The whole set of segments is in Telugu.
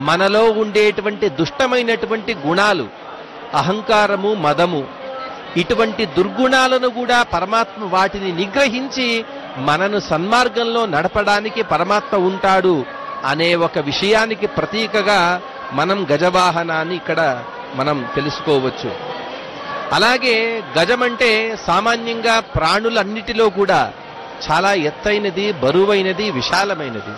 మనలో ఉండేటువంటి దుష్టమైనటువంటి గుణాలు, అహంకారము, మదము, ఇటువంటి దుర్గుణాలను కూడా పరమాత్మ వాటిని నిగ్రహించి మనను సన్మార్గంలో నడపడానికి పరమాత్మ ఉంటాడు అనే ఒక విషయానికి ప్రతీకగా మనం గజవాహనాన్ని ఇక్కడ మనం తెలుసుకోవచ్చు. అలాగే గజమంటే సామాన్యంగా ప్రాణులన్నిటిలో కూడా చాలా ఎత్తైనది, బరువైనది, విశాలమైనది.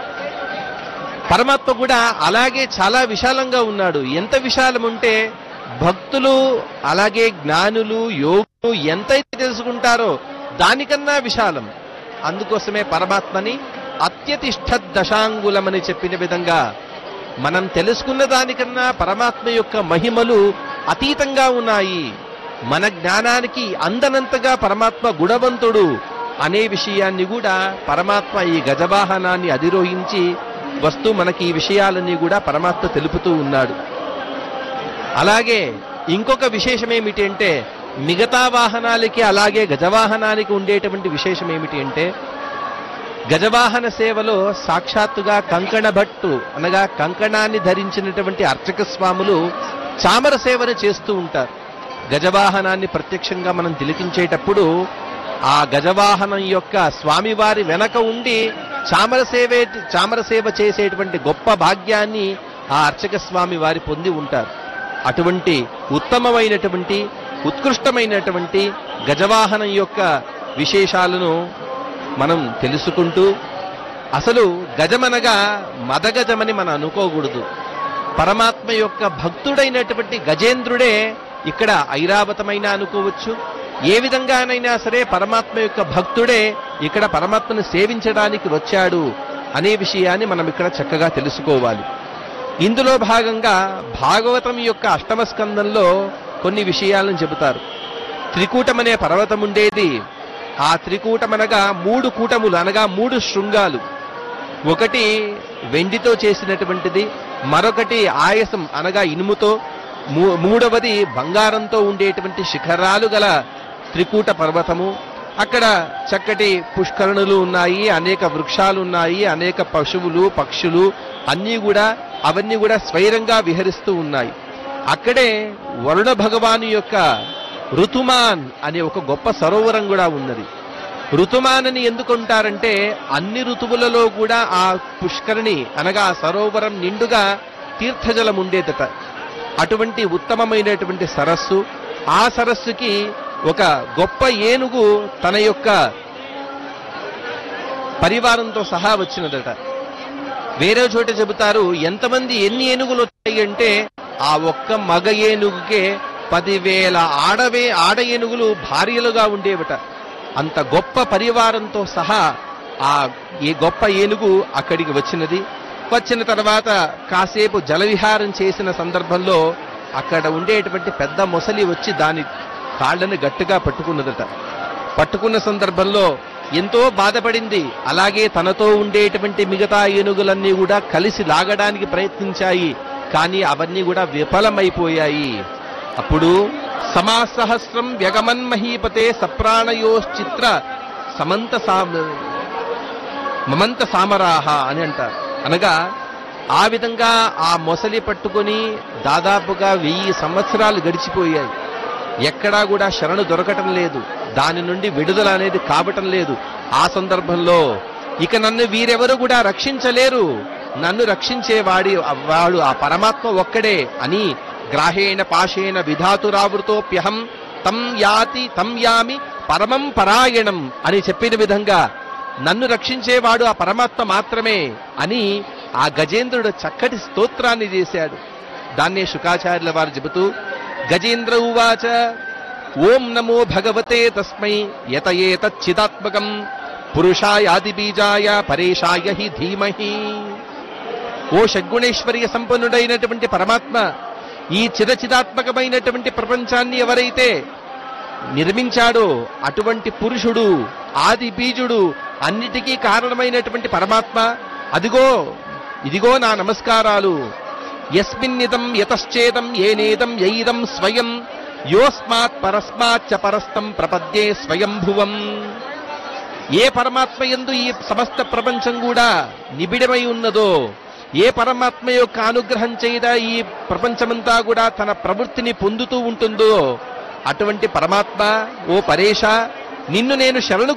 పరమాత్మ కూడా అలాగే చాలా విశాలంగా ఉన్నాడు. ఎంత విశాలం ఉంటే భక్తులు అలాగే జ్ఞానులు, యోగులు ఎంతైతే తెలుసుకుంటారో దానికన్నా విశాలం. అందుకోసమే పరమాత్మని అత్యతిష్ఠ దశాంగులమని చెప్పిన విధంగా మనం తెలుసుకున్న దానికన్నా పరమాత్మ యొక్క మహిమలు అతీతంగా ఉన్నాయి. మన జ్ఞానానికి అందనంతగా పరమాత్మ గుణవంతుడు అనే విషయాన్ని కూడా పరమాత్మ ఈ గజవాహనాన్ని అధిరోహించి వస్తూ మనకి ఈ విషయాలన్నీ కూడా పరమాత్మ తెలుపుతూ ఉన్నాడు. అలాగే ఇంకొక విశేషం ఏమిటి అంటే, మిగతా వాహనాలకి అలాగే గజవాహనానికి ఉండేటువంటి విశేషం ఏమిటి అంటే, గజవాహన సేవలో సాక్షాత్తుగా కంకణ భట్టు అనగా కంకణాన్ని ధరించినటువంటి అర్చక స్వాములు చామర సేవను చేస్తూ ఉంటారు. గజవాహనాన్ని ప్రత్యక్షంగా మనం తిలకించేటప్పుడు ఆ గజవాహనం యొక్క స్వామివారి వెనక ఉండి చామర సేవ చేసేటువంటి గొప్ప భాగ్యాన్ని ఆ అర్చక స్వామి వారి పొంది ఉంటారు. అటువంటి ఉత్తమమైనటువంటి ఉత్కృష్టమైనటువంటి గజవాహనం యొక్క విశేషాలను మనం తెలుసుకుంటూ, అసలు గజమనగా మదగజమని మనం అనుకోకూడదు. పరమాత్మ యొక్క భక్తుడైనటువంటి గజేంద్రుడే ఇక్కడ ఐరావతమైన అనుకోవచ్చు. ఏ విధంగానైనా సరే పరమాత్మ యొక్క భక్తుడే ఇక్కడ పరమాత్మను సేవించడానికి వచ్చాడు అనే విషయాన్ని మనం ఇక్కడ చక్కగా తెలుసుకోవాలి. ఇందులో భాగంగా భాగవతం యొక్క అష్టమ స్కందంలో కొన్ని విషయాలను చెబుతారు. త్రికూటమనే పర్వతం ఉండేది. ఆ త్రికూటమనగా 3 కూటములు అనగా 3 శృంగాలు. ఒకటి వెండితో చేసినటువంటిది, మరొకటి ఆయసం అనగా ఇనుముతో, మూడవది బంగారంతో ఉండేటువంటి శిఖరాలు గల త్రికూట పర్వతము. అక్కడ చక్కటి పుష్కరణులు ఉన్నాయి, అనేక వృక్షాలు ఉన్నాయి, అనేక పశువులు, పక్షులు అవన్నీ కూడా స్వైరంగా విహరిస్తూ ఉన్నాయి. అక్కడే వరుణ భగవాను యొక్క ఋతుమాన్ అనే ఒక గొప్ప సరోవరం కూడా ఉన్నది. ఋతుమాన్ అని ఎందుకుంటారంటే, అన్ని ఋతువులలో కూడా ఆ పుష్కరిణి అనగా ఆ సరోవరం నిండుగా తీర్థజలం ఉండేదట. అటువంటి ఉత్తమమైనటువంటి సరస్సు. ఆ సరస్సుకి ఒక గొప్ప ఏనుగు తన యొక్క పరివారంతో సహా వచ్చినదట. వేరే చోట చెబుతారు, ఎంతమంది ఎన్ని ఏనుగులు వచ్చాయి అంటే, ఆ ఒక్క మగ ఏనుగుకే 10,000 ఆడ ఏనుగులు భార్యలుగా ఉండేవట. అంత గొప్ప పరివారంతో సహా ఈ గొప్ప ఏనుగు అక్కడికి వచ్చినది. వచ్చిన తర్వాత కాసేపు జలవిహారం చేసిన సందర్భంలో అక్కడ ఉండేటువంటి పెద్ద మొసలి వచ్చి దాని కాళ్ళని గట్టిగా పట్టుకున్నదట. పట్టుకున్న సందర్భంలో ఎంతో బాధపడింది. అలాగే తనతో ఉండేటువంటి మిగతా ఏనుగులన్నీ కూడా కలిసి లాగడానికి ప్రయత్నించాయి. కానీ అవన్నీ కూడా విఫలమైపోయాయి. అప్పుడు సమాసహస్రం వ్యగమన్మహీపతే సప్రాణయోశ్చిత్ర మమంత సామరాహ అని అంటారు. అనగా ఆ విధంగా ఆ మొసలి పట్టుకొని దాదాపుగా 1000 సంవత్సరాలు గడిచిపోయాయి. ఎక్కడా కూడా శరణు దొరకటం లేదు, దాని నుండి విడుదల అనేది కావటం లేదు. ఆ సందర్భంలో ఇక నన్ను వీరెవరు కూడా రక్షించలేరు, నన్ను వాడు ఆ పరమాత్మ ఒక్కడే అని గ్రాహేణ పాశేన విధాతురావృతోప్యహం తం యామి పరమం పరాయణం అని చెప్పిన విధంగా నన్ను రక్షించేవాడు ఆ పరమాత్మ మాత్రమే అని ఆ గజేంద్రుడు చక్కటి స్తోత్రాన్ని చేశాడు. దాన్నే శుకాచార్యుల వారు చెబుతూ, గజేంద్ర ఉవాచ ఓం నమో భగవతే తస్మై యతయేతచ్చిదాత్మకం పురుషాయాది బీజాయ పరేషాయ హి ధీమహి. ఓ షడ్గుణేశ్వర్య సంపన్నుడైనటువంటి పరమాత్మ, ఈ చిరచిదాత్మకమైనటువంటి ప్రపంచాన్ని ఎవరైతే నిర్మించాడో అటువంటి పురుషుడు, ఆది బీజుడు, అన్నిటికీ కారణమైనటువంటి పరమాత్మ, ఇదిగో నా నమస్కారాలు. యస్మిన్నిదం యతశ్చేదం ఏనేదం యైదం స్వయం యోస్మాత్ పరస్మాచ్చ పరస్తం ప్రపద్యే స్వయంభువం. ఏ పరమాత్మ యందు ఈ సమస్త ప్రపంచం కూడా నిబిడమై ఉన్నదో, ఏ పరమాత్మ యొక్క అనుగ్రహం చేత ఈ ప్రపంచమంతా కూడా తన ప్రవృత్తిని పొందుతూ ఉంటుందో అటువంటి పరమాత్మ, ఓ పరేష, నిన్ను నేను శరణు